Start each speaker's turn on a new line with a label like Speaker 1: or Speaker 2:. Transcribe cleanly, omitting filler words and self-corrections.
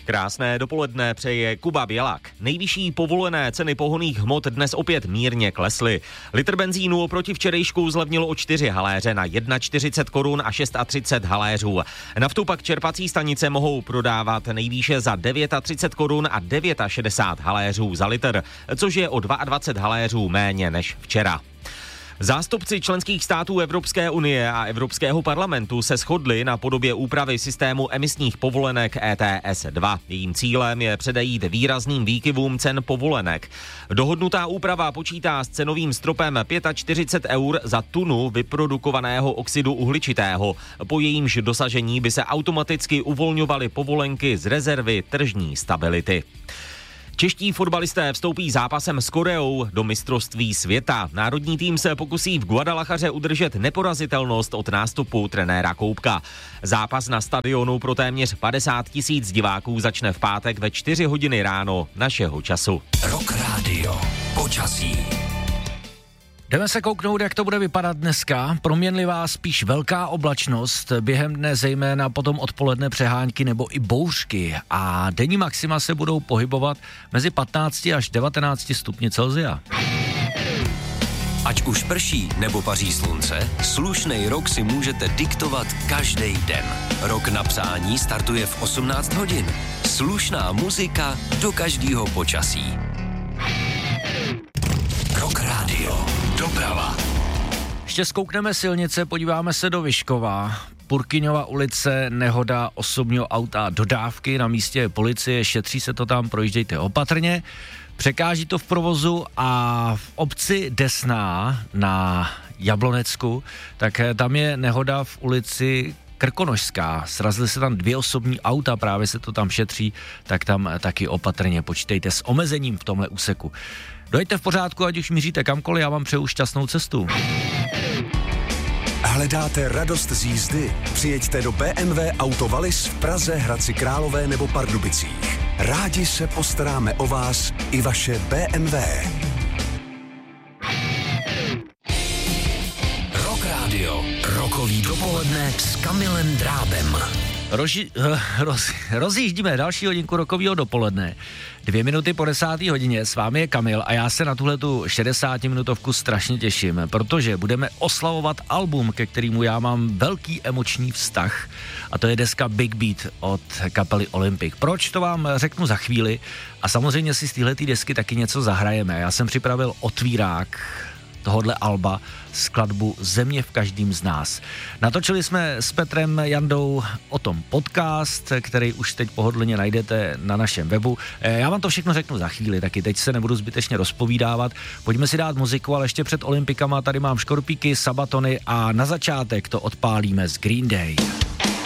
Speaker 1: Krásné dopoledne přeje Kuba Bělak. Nejvyšší povolené ceny pohonných hmot dnes opět mírně klesly. Litr benzínu oproti včerejšku zlevnilo o 4 haléře na 41 korun a 36 haléřů. Naftu pak čerpací stanice mohou prodávat nejvýše za 39 korun a 69 haléřů za litr, což je o 22 haléřů méně než včera. Zástupci členských států Evropské unie a Evropského parlamentu se shodli na podobě úpravy systému emisních povolenek ETS 2. Jejím cílem je předejít výrazným výkyvům cen povolenek. Dohodnutá úprava počítá s cenovým stropem 45 eur za tunu vyprodukovaného oxidu uhličitého. Po jejímž dosažení by se automaticky uvolňovaly povolenky z rezervy tržní stability. Čeští fotbalisté vstoupí zápasem s Koreou do mistrovství světa. Národní tým se pokusí v Guadalachaře udržet neporazitelnost od nástupu trenéra Koubka. Zápas na stadionu pro téměř 50 000 diváků začne v pátek ve 4 hodiny ráno našeho času.
Speaker 2: Rock Radio. Počasí.
Speaker 3: Jdeme se kouknout, jak to bude vypadat dneska. Proměnlivá, spíš velká oblačnost, během dne zejména potom odpoledne přehánky nebo i bouřky a denní maxima se budou pohybovat mezi 15 až 19 stupni Celsia.
Speaker 2: Ať už prší nebo paří slunce, slušnej rok si můžete diktovat každý den. Rok na psání startuje v 18 hodin. Slušná muzika do každého počasí. Rock Radio. Doprava.
Speaker 3: Ještě zkoukneme silnice, podíváme se do Vyškova. Purkyňova ulice, nehoda osobního auta dodávky, na místě policie, šetří se to tam, projíždějte opatrně. Překáží to v provozu a v obci Desná na Jablonecku, tak tam je nehoda v ulici Krkonožská. Srazily se tam 2 osobní auta, právě se to tam šetří, tak tam taky opatrně počítejte s omezením v tomhle úseku. Dojďte v pořádku, ať už míříte kamkoliv, já vám přeju šťastnou cestu.
Speaker 4: Hledáte radost z jízdy? Přijeďte do BMW Auto Wallis v Praze, Hradci Králové nebo Pardubicích. Rádi se postaráme o vás i vaše BMW.
Speaker 2: Rock Radio. Rokový dopoledne s Kamilem Drábem.
Speaker 3: Rozjíždíme další hodinku rokového dopoledne. 2 minuty po 10. hodině, s vámi je Kamil a já se na tuhletu 60-minutovku strašně těším, protože budeme oslavovat album, ke kterému já mám velký emoční vztah, a to je deska Big Beat od kapely Olympic. Proč, to vám řeknu za chvíli a samozřejmě si z téhletý desky taky něco zahrajeme. Já jsem připravil otvírák tohodle alba, skladbu Země v každým z nás. Natočili jsme s Petrem Jandou o tom podcast, který už teď pohodlně najdete na našem webu. Já vám to všechno řeknu za chvíli, taky teď se nebudu zbytečně rozpovídávat. Pojďme si dát muziku, ale ještě před Olympikama tady mám Škorpíky, Sabatony a na začátek to odpálíme z Green Day.